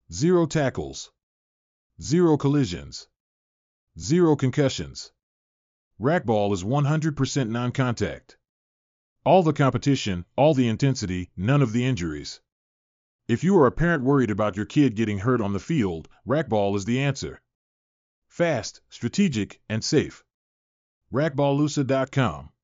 0 tackles, 0 collisions, 0 concussions. Racquetball is 100% non-contact. All the competition, all the intensity, none of the injuries. If you are a parent worried about your kid getting hurt on the field, racquetball is the answer. Fast, strategic, and safe. Racquetballusa.com